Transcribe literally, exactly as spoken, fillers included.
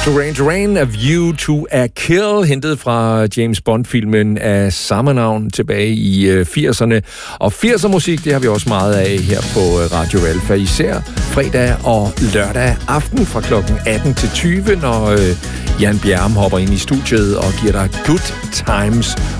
Duran Duran, A View to a Kill, hentet fra James Bond-filmen af samme navn tilbage i firserne. Og firser musik, det har vi også meget af her på Radio Alfa, især fredag og lørdag aften fra klokken atten til tyve, når Jan Bjerm hopper ind i studiet og giver dig good times